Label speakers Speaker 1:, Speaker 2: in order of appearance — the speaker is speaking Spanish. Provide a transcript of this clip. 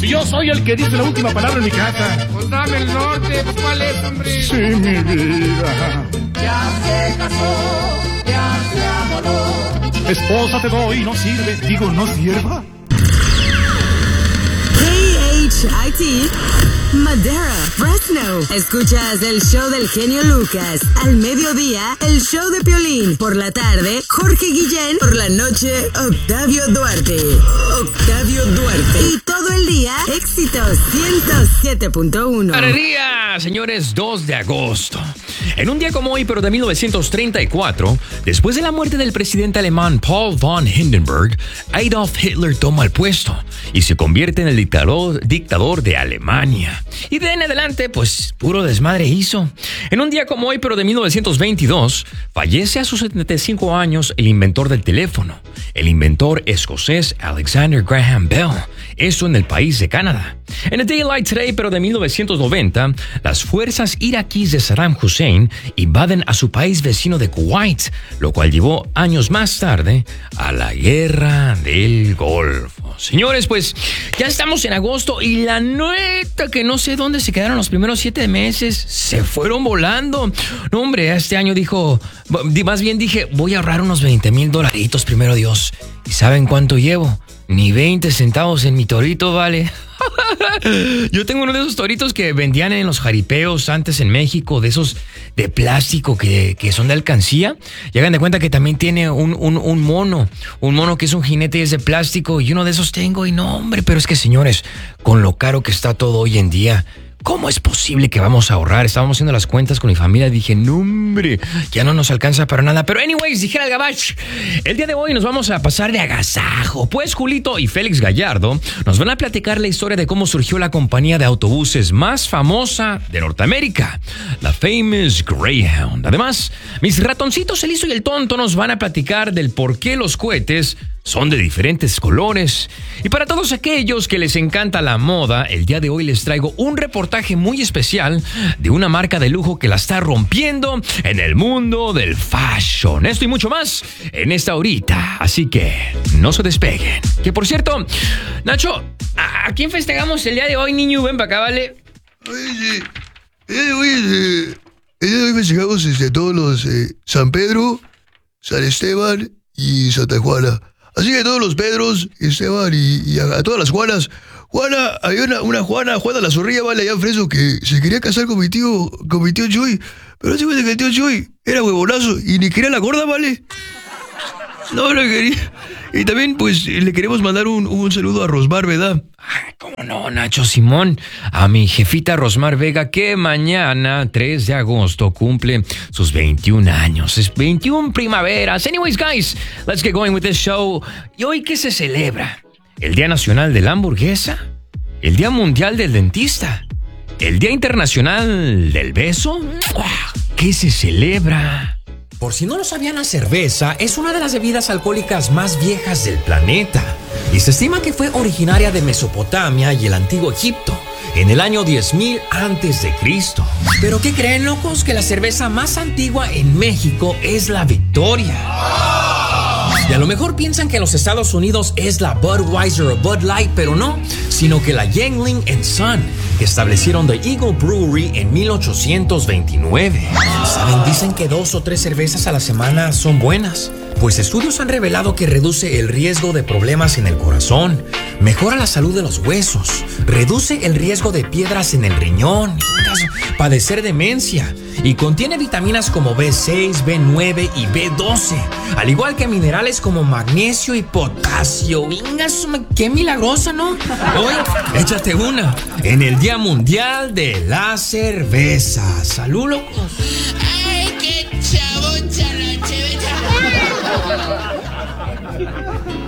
Speaker 1: yo soy el que dice la última palabra en mi casa.
Speaker 2: Pues dame el norte, pues ¿cuál es, hombre?
Speaker 1: Sí, mi vida.
Speaker 3: Ya se casó, ya se amoló.
Speaker 1: Esposa te doy, no sirve, digo, no sirva.
Speaker 4: KHIT, Madera, Fresno. Escuchas el show del genio Lucas. Al mediodía, el show de Piolín. Por la tarde, Jorge Guillén. Por la noche, Octavio Duarte. Octavio Duarte. Y todo el día, éxitos 107.1.
Speaker 5: Alegría, señores, 2 de agosto. En un día como hoy, pero de 1934, después de la muerte del presidente alemán Paul von Hindenburg, Adolf Hitler toma el puesto y se convierte en el dictador de Alemania. Y de en adelante, pues, puro desmadre hizo. En un día como hoy, pero de 1922, fallece a sus 75 años el inventor del teléfono, el inventor escocés Alexander Graham Bell. Eso en el país de Canadá. En el Daylight Today, pero de 1990, las fuerzas iraquíes de Saddam Hussein invaden a su país vecino de Kuwait, lo cual llevó años más tarde a la Guerra del Golfo. Señores, pues ya estamos en agosto y la neta que no sé dónde se quedaron los primeros 7 meses. Se fueron volando. No, hombre, este año más bien dije, voy a ahorrar unos $20,000, primero Dios. ¿Y saben cuánto llevo? Ni 20 centavos en mi torito, vale. Yo tengo uno de esos toritos que vendían en los jaripeos antes en México, de esos de plástico que son de alcancía. Y hagan de cuenta que también tiene un mono que es un jinete y es de plástico. Y uno de esos tengo y no, hombre, pero es que señores, con lo caro que está todo hoy en día, ¿cómo es posible que vamos a ahorrar? Estábamos haciendo las cuentas con mi familia y dije, no, hombre, ya no nos alcanza para nada. Pero anyways, dijera el Gabach, el día de hoy nos vamos a pasar de agasajo. Pues Julito y Félix Gallardo nos van a platicar la historia de cómo surgió la compañía de autobuses más famosa de Norteamérica, la Famous Greyhound. Además, mis ratoncitos el listo y el tonto nos van a platicar del por qué los cohetes son de diferentes colores. Y para todos aquellos que les encanta la moda, el día de hoy les traigo un reportaje muy especial de una marca de lujo que la está rompiendo en el mundo del fashion. Esto y mucho más en esta horita, así que no se despeguen. Que por cierto, Nacho, ¿a quién festejamos el día de hoy, niño? Ven para acá, ¿vale?
Speaker 6: Oye, el día de hoy festejamos todos los San Pedro, San Esteban y Santa Juana. Así que todos los Pedros, Esteban y a todas las Juanas. Juana, había una Juana la Zorrilla, vale, allá en Fresno, que se quería casar con mi tío Chuy. Pero hace cuenta que el tío Chuy era huevonazo y ni quería la gorda, vale. No quería. Y también, pues, le queremos mandar un saludo a Rosmar, ¿verdad?
Speaker 5: ¿Cómo no, Nacho Simón? A mi jefita Rosmar Vega, que mañana, 3 de agosto, cumple sus 21 años. Es 21 primaveras. Anyways, guys, let's get going with this show. ¿Y hoy qué se celebra? ¿El Día Nacional de la Hamburguesa? ¿El Día Mundial del Dentista? ¿El Día Internacional del Beso? ¿Qué se celebra? Por si no lo sabían, la cerveza es una de las bebidas alcohólicas más viejas del planeta y se estima que fue originaria de Mesopotamia y el antiguo Egipto en el año 10,000 antes de Cristo. ¿Pero qué creen, locos? Que la cerveza más antigua en México es la Victoria. Y a lo mejor piensan que en los Estados Unidos es la Budweiser o Bud Light, pero no, sino que la Yuengling & Son, que establecieron The Eagle Brewery en 1829. ¿Saben? Dicen que 2 o 3 cervezas a la semana son buenas, pues estudios han revelado que reduce el riesgo de problemas en el corazón, mejora la salud de los huesos, reduce el riesgo de piedras en el riñón, padecer demencia, y contiene vitaminas como B6, B9 y B12, al igual que minerales como magnesio y potasio. ¡Qué milagrosa!, ¿no? Hoy, échate una en el Día Mundial de la Cerveza. ¡Salud, locos!
Speaker 7: ¡Ay, qué chabón, chévere!